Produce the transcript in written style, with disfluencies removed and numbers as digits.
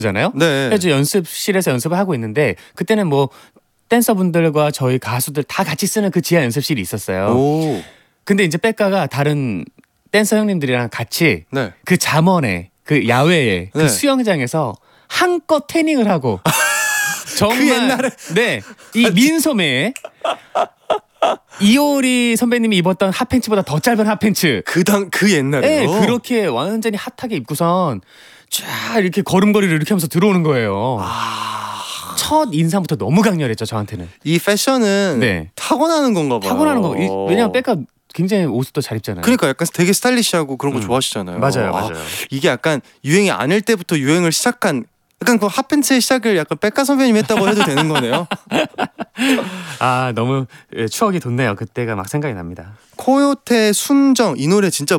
잖아요. 네. 그래서 연습실에서 연습을 하고 있는데 그때는 뭐 댄서분들과 저희 가수들 다 같이 쓰는 그 지하 연습실이 있었어요. 오. 근데 이제 백가가 다른 댄서 형님들이랑 같이 네. 그 잠원에 그 야외에 그 네. 수영장에서 한껏 태닝을 하고 정말 그 옛날에 네, 이 민소매에 이효리 선배님이 입었던 핫팬츠보다 더 짧은 핫팬츠 그 옛날에요. 네, 그렇게 완전히 핫하게 입고선 쫙 이렇게 걸음걸이를 이렇게 하면서 들어오는 거예요. 첫 인상부터 너무 강렬했죠, 저한테는. 이 패션은 네. 타고나는 건가 봐요. 타고나는 거. 왜냐면 백가 굉장히 옷도 잘 입잖아요. 그러니까 약간 되게 스타일리시하고 그런 거 좋아하시잖아요. 맞아요, 맞아요. 이게 약간 유행이 아닐 때부터 유행을 시작한 약간 그 핫팬츠의 시작을 약간 백가 선배님이 했다고 해도 되는 거네요. 아, 너무 추억이 돋네요. 그때가 막 생각이 납니다. 코요태 순정 이 노래 진짜